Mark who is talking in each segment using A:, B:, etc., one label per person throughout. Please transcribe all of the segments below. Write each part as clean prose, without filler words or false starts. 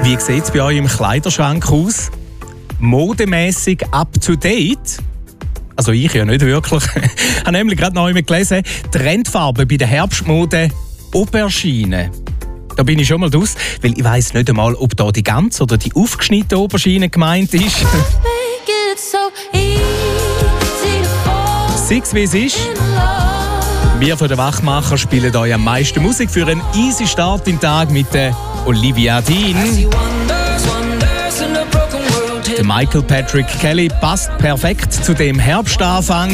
A: Wie sieht es bei euch im Kleiderschrank aus? Modemäßig up to date? Also ich ja nicht wirklich. Ich habe nämlich gerade noch einmal gelesen, Trendfarbe bei der Herbstmode Aubergine. Da bin ich schon mal draus, weil ich weiss nicht einmal, ob da die ganze oder die aufgeschnittene Aubergine gemeint ist. Sechs wie es ist. Wir von den Wachmacher spielen euch am meisten Musik für einen easy Start in den Tag mit der Olivia Dean. Der Michael Patrick Kelly passt perfekt zu dem Herbstanfang.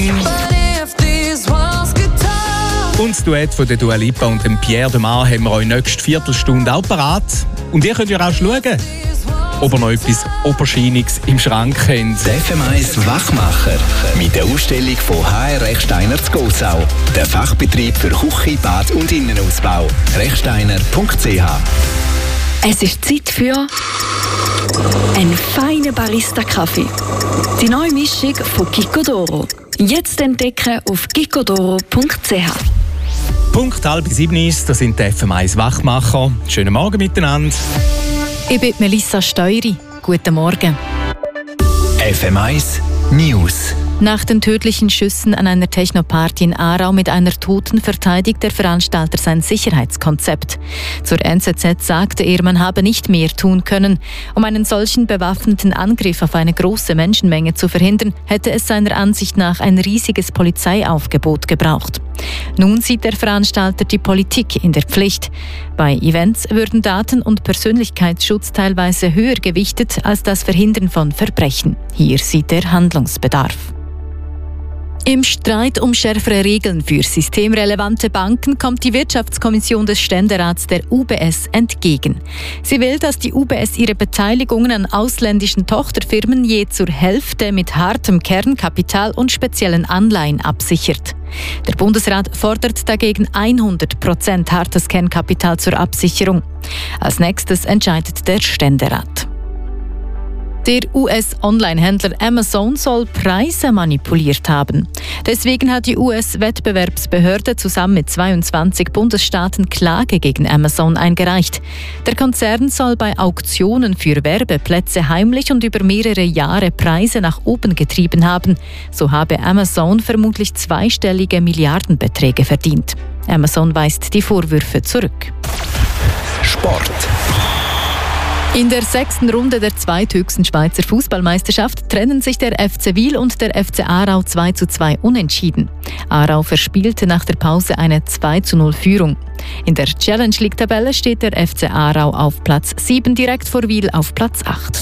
A: Und das Duett von der Dua Lipa und dem Pierre de Mar haben wir euch nächste Viertelstunde auch parat. Und ihr könnt ja auch schauen, ob ihr noch etwas Auberginiges im Schrank habt.
B: Der FM1 Wachmacher mit der Ausstellung von HR Rechsteiner zu Gossau. Der Fachbetrieb für Küche, Bad und Innenausbau. Rechsteiner.ch.
C: Es ist Zeit für einen feinen Barista-Kaffee. Die neue Mischung von Gicodoro. Jetzt entdecken auf gicodoro.ch.
A: Punkt 6:30 ist, das sind die FM1 Wachmacher. Schönen Morgen miteinander.
D: Ich bin Melissa Steury. Guten Morgen.
B: FM1 News.
D: Nach den tödlichen Schüssen an einer Techno-Party in Aarau mit einer Toten verteidigt der Veranstalter sein Sicherheitskonzept. Zur NZZ sagte er, man habe nicht mehr tun können. Um einen solchen bewaffneten Angriff auf eine große Menschenmenge zu verhindern, hätte es seiner Ansicht nach ein riesiges Polizeiaufgebot gebraucht. Nun sieht der Veranstalter die Politik in der Pflicht. Bei Events würden Daten- und Persönlichkeitsschutz teilweise höher gewichtet als das Verhindern von Verbrechen. Hier sieht er Handlungsbedarf. Im Streit um schärfere Regeln für systemrelevante Banken kommt die Wirtschaftskommission des Ständerats der UBS entgegen. Sie will, dass die UBS ihre Beteiligungen an ausländischen Tochterfirmen je zur Hälfte mit hartem Kernkapital und speziellen Anleihen absichert. Der Bundesrat fordert dagegen 100% hartes Kernkapital zur Absicherung. Als nächstes entscheidet der Ständerat. Der US-Online-Händler Amazon soll Preise manipuliert haben. Deswegen hat die US-Wettbewerbsbehörde zusammen mit 22 Bundesstaaten Klage gegen Amazon eingereicht. Der Konzern soll bei Auktionen für Werbeplätze heimlich und über mehrere Jahre Preise nach oben getrieben haben. So habe Amazon vermutlich zweistellige Milliardenbeträge verdient. Amazon weist die Vorwürfe zurück.
B: Sport.
D: In der 6. Runde der zweithöchsten Schweizer Fußballmeisterschaft trennen sich der FC Wil und der FC Aarau 2:2 unentschieden. Aarau verspielte nach der Pause eine 2:0 Führung. In der Challenge League-Tabelle steht der FC Aarau auf Platz 7, direkt vor Wil auf Platz 8.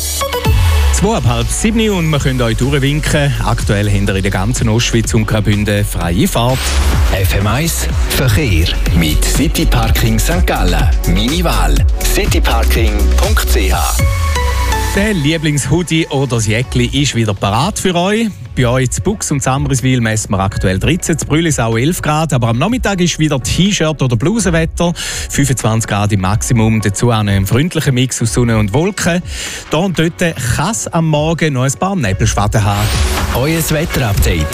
A: 6:30 und wir können euch durchwinken. Aktuell hinter in der ganzen Ostschweiz und Graubünden freie Fahrt.
B: FM1 Verkehr mit City Parking St. Gallen. Meine Wahl cityparking.ch.
A: Der Lieblingshoodie oder das Jäckli ist wieder parat für euch. Bei euch zu Bux und Samriswil messen wir aktuell 13, zu Brülisau 11 Grad, aber am Nachmittag ist wieder T-Shirt- oder Blusenwetter. 25 Grad im Maximum, dazu auch ein freundlicher Mix aus Sonne und Wolken. Hier und dort kann es am Morgen noch ein paar Nebelschwaden haben.
B: Euer Wetterupdate